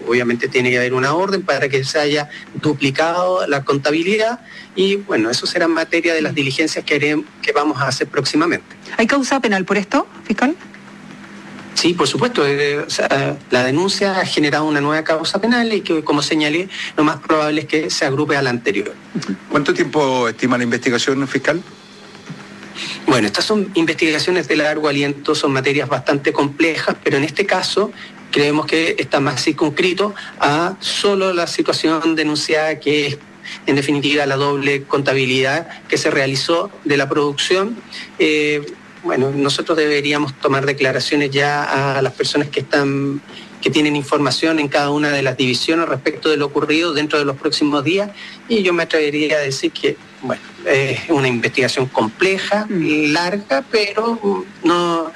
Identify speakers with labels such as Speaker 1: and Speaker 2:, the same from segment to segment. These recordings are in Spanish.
Speaker 1: obviamente tiene que haber una orden para que se haya duplicado la contabilidad y bueno, eso será materia de las diligencias que vamos a hacer próximamente.
Speaker 2: ¿Hay causa penal por esto, fiscal?
Speaker 1: Sí, por supuesto. La denuncia ha generado una nueva causa penal y que, como señalé, lo más probable es que se agrupe a la anterior.
Speaker 3: ¿Cuánto tiempo estima la investigación, fiscal?
Speaker 1: Bueno, estas son investigaciones de largo aliento, son materias bastante complejas, pero en este caso creemos que está más circunscrito a solo la situación denunciada, que es en definitiva la doble contabilidad que se realizó de la producción. Bueno, nosotros deberíamos tomar declaraciones ya a las personas que tienen información en cada una de las divisiones respecto de lo ocurrido dentro de los próximos días, y yo me atrevería a decir que, bueno, es una investigación compleja, larga, pero no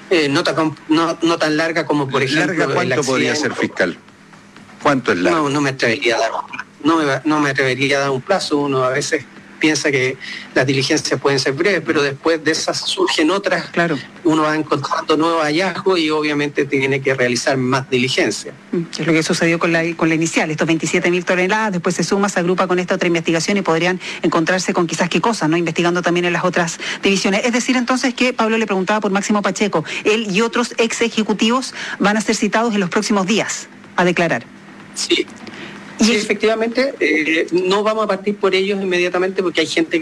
Speaker 1: tan larga como, por ejemplo,
Speaker 3: ¿Larga cuánto podría ser, fiscal? ¿Cuánto es largo?
Speaker 1: No me atrevería a dar no me atrevería a dar un plazo. Uno a veces piensa que las diligencias pueden ser breves, pero después de esas surgen otras.
Speaker 2: Claro.
Speaker 1: Uno va encontrando nuevos hallazgos y obviamente tiene que realizar más diligencia.
Speaker 2: Es lo que sucedió con la inicial, estos 27.000 toneladas, después se suma, se agrupa con esta otra investigación y podrían encontrarse con quizás qué cosas, ¿no? Investigando también en las otras divisiones. Es decir, entonces, que Pablo le preguntaba por Máximo Pacheco, él y otros ex ejecutivos van a ser citados en los próximos días a declarar.
Speaker 1: Sí. Sí, efectivamente, no vamos a partir por ellos inmediatamente porque hay gente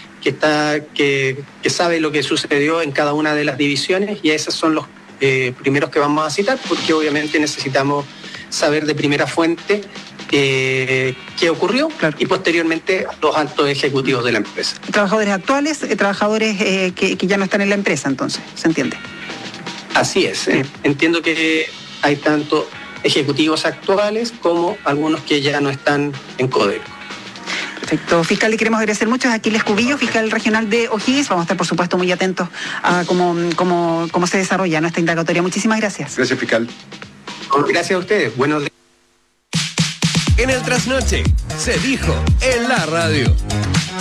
Speaker 1: que sabe lo que sucedió en cada una de las divisiones, y esos son los primeros que vamos a citar, porque obviamente necesitamos saber de primera fuente qué ocurrió, claro, y posteriormente los altos ejecutivos de la empresa.
Speaker 2: Trabajadores actuales, trabajadores que ya no están en la empresa, entonces, ¿se entiende?
Speaker 1: Así es. Entiendo que hay tanto ejecutivos actuales como algunos que ya no están en Codelco.
Speaker 2: Perfecto. Fiscal, le queremos agradecer mucho. Aquiles Cubillo, fiscal regional de O'Higgins. Vamos a estar, por supuesto, muy atentos a cómo se desarrolla nuestra indagatoria. Muchísimas gracias.
Speaker 3: Gracias, fiscal.
Speaker 1: Gracias a ustedes. Buenos días.
Speaker 4: En el Trasnoche se dijo en la radio.